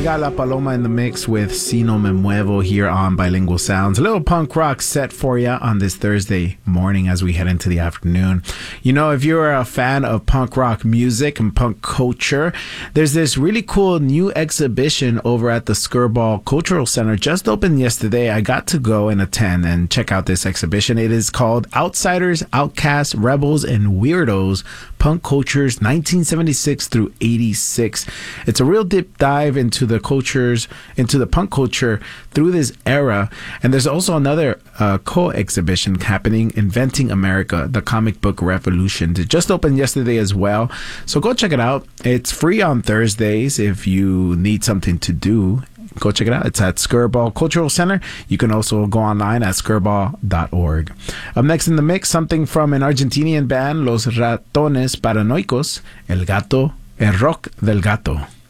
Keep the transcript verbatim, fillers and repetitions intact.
we got La Paloma in the mix with Si No Me Muevo here on Bilingual Sounds. A little punk rock set for you on this Thursday morning as we head into the afternoon. You know, if you're a fan of punk rock music and punk culture, there's this really cool new exhibition over at the Skirball Cultural Center. Just opened yesterday. I got to go and attend and check out this exhibition. It is called Outsiders, Outcasts, Rebels, and Weirdos, Punk Cultures nineteen seventy-six through eighty-six. It's a real deep dive into the cultures, into the punk culture through this era. And there's also another uh, co-exhibition happening, Inventing America, the Comic Book Revolution. It just opened yesterday as well. So go check it out. It's free on Thursdays if you need something to do. Go check it out. It's at Skirball Cultural Center. You can also go online at skirball dot org. Up next in the mix, something from an Argentinian band, Los Ratones Paranoicos, El Gato, El Rock del Gato.